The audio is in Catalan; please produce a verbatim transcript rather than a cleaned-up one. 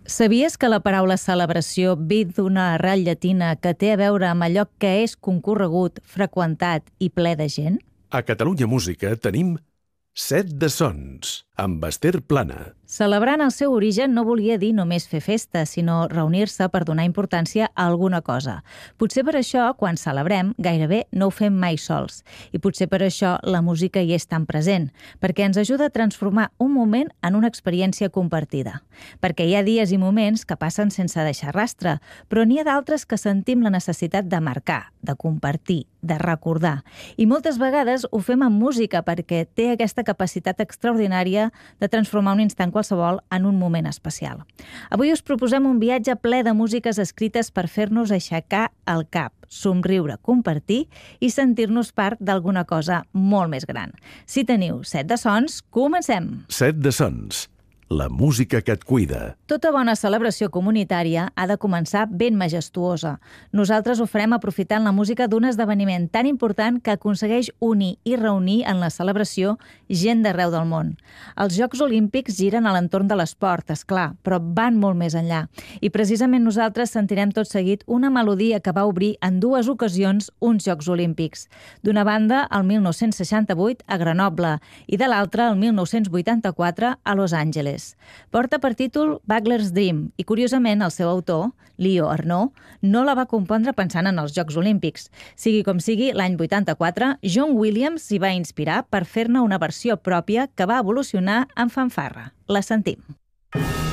Sabies que la paraula celebració ve d'una arrel llatina que té a veure amb allò que és concorregut, freqüentat i ple de gent? A Catalunya Música tenim Set de Sons, amb Ester Plana. Celebrar en el seu origen no volia dir només fer festa, sinó reunir-se per donar importància a alguna cosa. Potser per això, quan celebrem, gairebé no ho fem mai sols. I potser per això la música hi és tan present, perquè ens ajuda a transformar un moment en una experiència compartida. Perquè hi ha dies i moments que passen sense deixar rastre, però n'hi ha d'altres que sentim la necessitat de marcar, de compartir, de recordar. I moltes vegades ho fem amb música perquè té aquesta capacitat extraordinària de transformar un instant qualsevol en un moment especial. Avui us proposem un viatge ple de músiques escrites per fer-nos aixecar el cap, somriure, compartir i sentir-nos part d'alguna cosa molt més gran. Si teniu set de sons, comencem! Set de Sons, la música que et cuida. Tota bona celebració comunitària ha de començar ben majestuosa. Nosaltres ho farem aprofitant la música d'un esdeveniment tan important que aconsegueix unir i reunir en la celebració gent d'arreu del món. Els Jocs Olímpics giren a l'entorn de l'esport, és clar, però van molt més enllà. I precisament nosaltres sentirem tot seguit una melodia que va obrir en dues ocasions uns Jocs Olímpics. D'una banda, el mil nou-cents seixanta-vuit a Grenoble i de l'altra, el mil nou-cents vuitanta-quatre a Los Angeles. Porta per títol Bagler's Dream i, curiosament, el seu autor, Leo Arnaud, no la va compondre pensant en els Jocs Olímpics. Sigui com sigui, l'any vuitanta-quatre, John Williams s'hi va inspirar per fer-ne una versió pròpia que va evolucionar en fanfarra. La sentim.